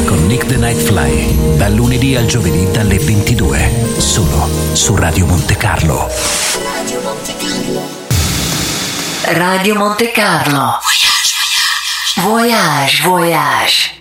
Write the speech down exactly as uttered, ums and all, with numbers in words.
con Nick the Nightfly, dal lunedì al giovedì dalle ventidue, solo su Radio Monte Carlo. Radio Monte Carlo. Radio Monte Carlo. Voyage, voyage.